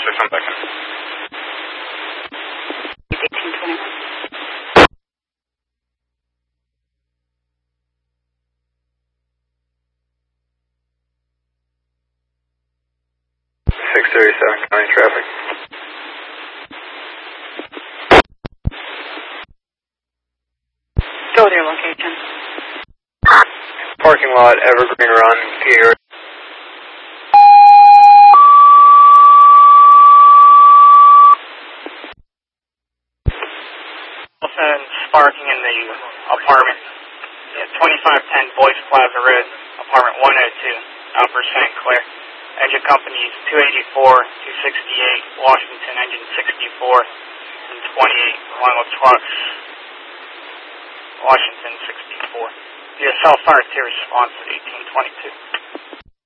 6 on back. 1821. 637 county traffic. Go to your location. Parking lot, Evergreen Run, Peter. And sparking in the apartment. Yeah, 2510 Boyce Plaza Road, apartment 102, Upper St. Clair. Engine company is 284, 268, Washington, engine 64, and 28, Lima Trucks, Washington 64. DSL Fire Tier response at 1822.